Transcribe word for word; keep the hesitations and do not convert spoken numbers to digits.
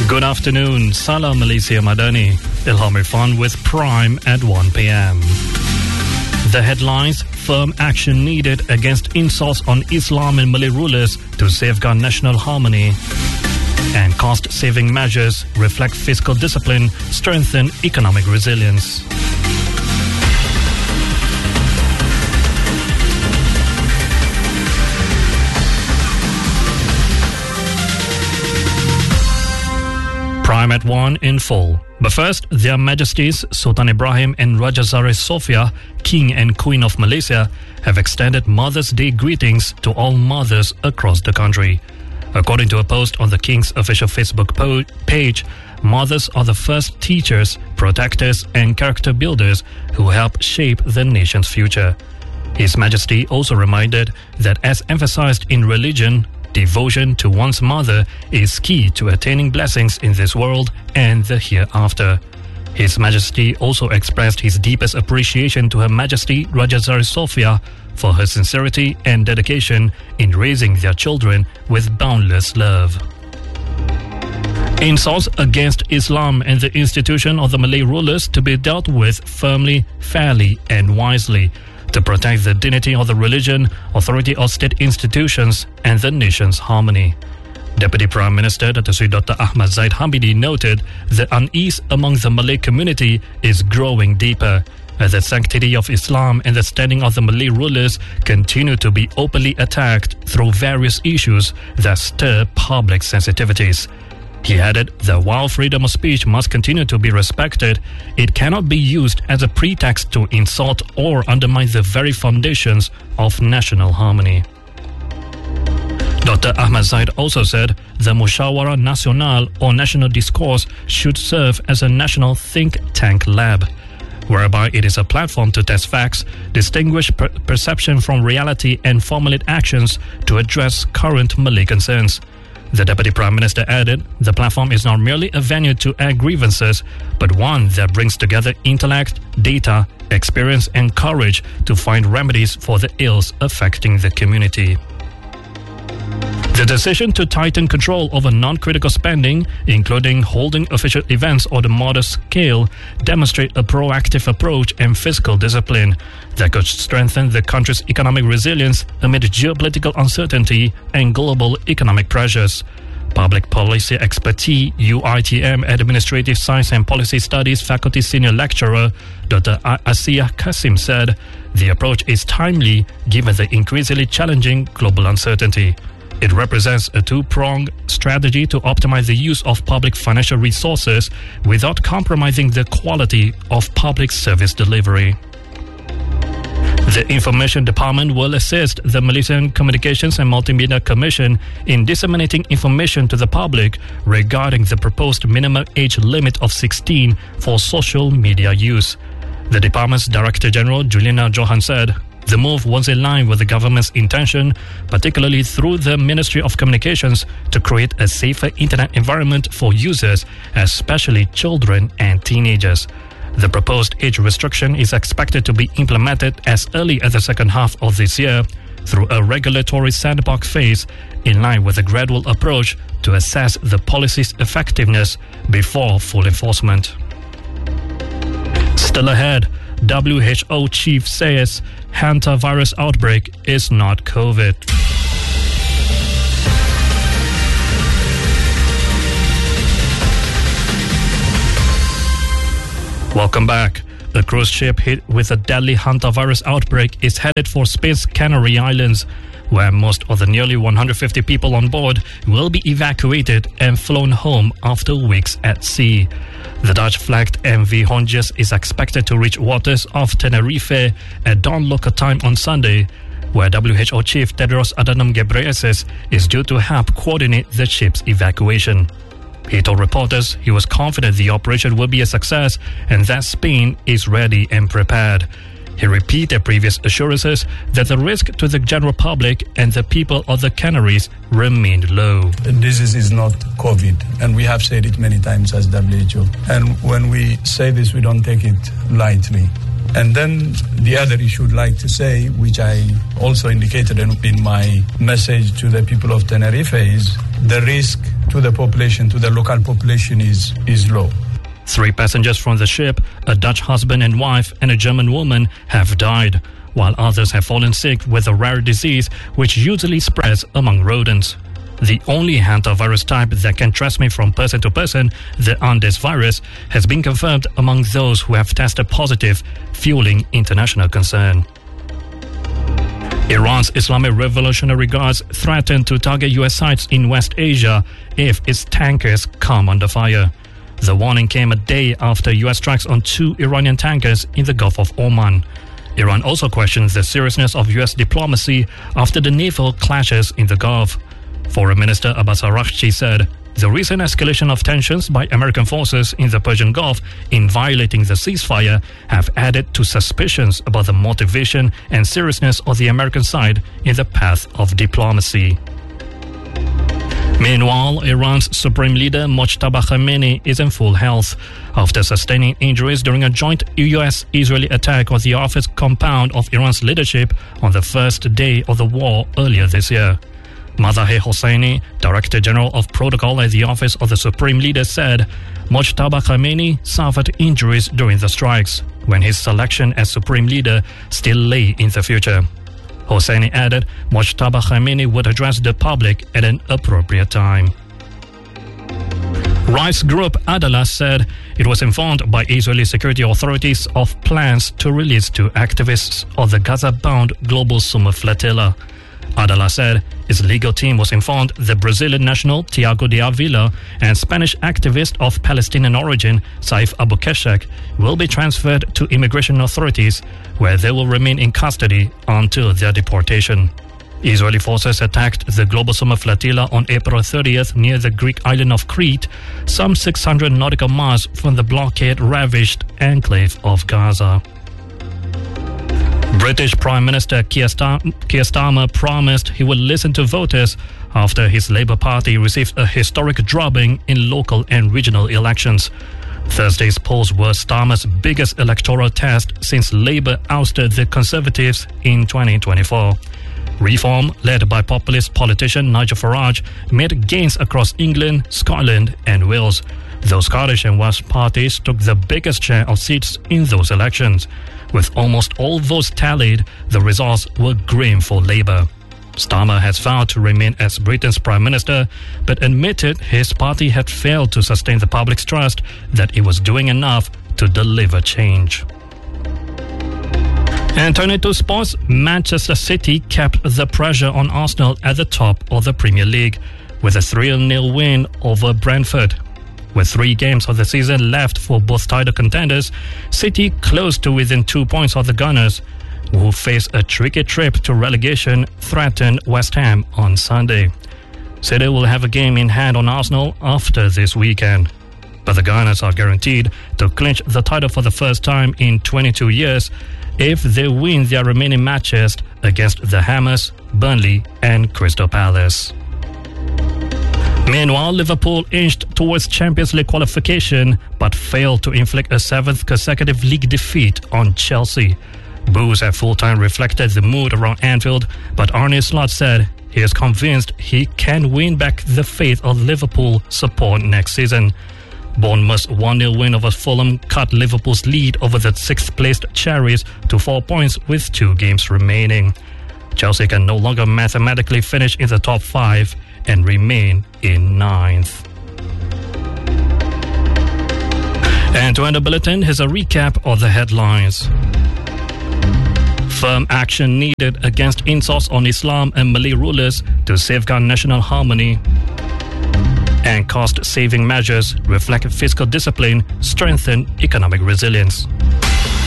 Good afternoon. Salam Malaysia Madani. Ilham Irfan with Prime at one p.m. The headlines: firm action needed against insults on Islam and Malay rulers to safeguard national harmony. And cost-saving measures reflect fiscal discipline, strengthen economic resilience. Prime at one in full. But first, Their Majesties Sultan Ibrahim and Raja Zahra Sofia, King and Queen of Malaysia, have extended Mother's Day greetings to all mothers across the country. According to a post on the King's official Facebook po- page, mothers are the first teachers, protectors and character builders who help shape the nation's future. His Majesty also reminded that, as emphasized in religion, devotion to one's mother is key to attaining blessings in this world and the hereafter. His Majesty also expressed his deepest appreciation to Her Majesty Raja Zahra Sofia for her sincerity and dedication in raising their children with boundless love. Insults against Islam and the institution of the Malay rulers to be dealt with firmly, fairly and wisely, to protect the dignity of the religion, authority of state institutions and the nation's harmony. Deputy Prime Minister Dato Sri Doctor Ahmad Zahid Hamidi noted that unease among the Malay community is growing deeper, as the sanctity of Islam and the standing of the Malay rulers continue to be openly attacked through various issues that stir public sensitivities. He added that while freedom of speech must continue to be respected, it cannot be used as a pretext to insult or undermine the very foundations of national harmony. Doctor Ahmad Zahid also said the Musyawara Nasional or National Discourse should serve as a national think tank lab, whereby it is a platform to test facts, distinguish per- perception from reality and formulate actions to address current Malay concerns. The Deputy Prime Minister added, the platform is not merely a venue to air grievances, but one that brings together intellect, data, experience and courage to find remedies for the ills affecting the community. The decision to tighten control over non-critical spending, including holding official events on a modest scale, demonstrate a proactive approach and fiscal discipline that could strengthen the country's economic resilience amid geopolitical uncertainty and global economic pressures. Public Policy Expertise U I T M Administrative Science and Policy Studies Faculty Senior Lecturer Doctor Asiah Kasim said, the approach is timely given the increasingly challenging global uncertainty. It represents a two-pronged strategy to optimize the use of public financial resources without compromising the quality of public service delivery. The Information Department will assist the Malaysian Communications and Multimedia Commission in disseminating information to the public regarding the proposed minimum age limit of sixteen for social media use. The department's Director General Juliana Johan said, the move was in line with the government's intention, particularly through the Ministry of Communications, to create a safer internet environment for users, especially children and teenagers. The proposed age restriction is expected to be implemented as early as the second half of this year through a regulatory sandbox phase, in line with a gradual approach to assess the policy's effectiveness before full enforcement. Still ahead, W H O chief says hantavirus outbreak is not COVID. Welcome back. A cruise ship hit with a deadly hantavirus outbreak is headed for Spain's Canary Islands, where most of the nearly one hundred fifty people on board will be evacuated and flown home after weeks at sea. The Dutch-flagged M V Honjes is expected to reach waters off Tenerife at dawn local time on Sunday, where W H O Chief Tedros Adhanom Ghebreyesus is due to help coordinate the ship's evacuation. He told reporters he was confident the operation will be a success and that Spain is ready and prepared. He repeated previous assurances that the risk to the general public and the people of the Canaries remained low. This is, is not COVID, and we have said it many times as W H O. And when we say this, we don't take it lightly. And then the other issue I'd like to say, which I also indicated in, in my message to the people of Tenerife, is the risk to the population, to the local population is, is low. Three passengers from the ship, a Dutch husband and wife and a German woman, have died, while others have fallen sick with a rare disease which usually spreads among rodents. The only hantavirus type that can transmit from person to person, the Andes virus, has been confirmed among those who have tested positive, fueling international concern. Iran's Islamic Revolutionary Guards threaten to target U S sites in West Asia if its tankers come under fire. The warning came a day after U S strikes on two Iranian tankers in the Gulf of Oman. Iran also questions the seriousness of U S diplomacy after the naval clashes in the Gulf. Foreign Minister Abbas Araghchi said, "The recent escalation of tensions by American forces in the Persian Gulf in violating the ceasefire have added to suspicions about the motivation and seriousness of the American side in the path of diplomacy." Meanwhile, Iran's Supreme Leader Mojtaba Khamenei is in full health after sustaining injuries during a joint U S-Israeli attack on the office compound of Iran's leadership on the first day of the war earlier this year. Mazaheh Hosseini, Director General of Protocol at the Office of the Supreme Leader, said Mojtaba Khamenei suffered injuries during the strikes, when his selection as Supreme Leader still lay in the future. Hosseini added Mojtaba Khamenei would address the public at an appropriate time. Rights group Adalah said it was informed by Israeli security authorities of plans to release two activists of the Gaza-bound Global Summa Flotilla. Adalah said its legal team was informed the Brazilian national Tiago de Avila and Spanish activist of Palestinian origin Saif Abu Keshek will be transferred to immigration authorities, where they will remain in custody until their deportation. Israeli forces attacked the Global Summa Flotilla on April thirtieth near the Greek island of Crete, some six hundred nautical miles from the blockade-ravaged enclave of Gaza. British Prime Minister Keir Starmer promised he would listen to voters after his Labour Party received a historic drubbing in local and regional elections. Thursday's polls were Starmer's biggest electoral test since Labour ousted the Conservatives in twenty twenty-four. Reform, led by populist politician Nigel Farage, made gains across England, Scotland and Wales. The Scottish and Welsh parties took the biggest share of seats in those elections. With almost all votes tallied, the results were grim for Labour. Starmer has vowed to remain as Britain's Prime Minister, but admitted his party had failed to sustain the public's trust that it was doing enough to deliver change. And turning to sports, Manchester City kept the pressure on Arsenal at the top of the Premier League with a three nil win over Brentford. With three games of the season left for both title contenders, City close to within two points of the Gunners, who face a tricky trip to relegation, threatened West Ham on Sunday. City will have a game in hand on Arsenal after this weekend. But the Gunners are guaranteed to clinch the title for the first time in twenty-two years if they win their remaining matches against the Hammers, Burnley and Crystal Palace. Meanwhile, Liverpool inched towards Champions League qualification but failed to inflict a seventh consecutive league defeat on Chelsea. Booze at full-time reflected the mood around Anfield, but Arne Slot said he is convinced he can win back the faith of Liverpool support next season. Bournemouth's one nil win over Fulham cut Liverpool's lead over the sixth-placed Cherries to four points with two games remaining. Chelsea can no longer mathematically finish in the top five and remain in ninth. And to end the bulletin, here's a recap of the headlines. Firm action needed against insults on Islam and Malay rulers to safeguard national harmony. And cost-saving measures reflect fiscal discipline, strengthen economic resilience.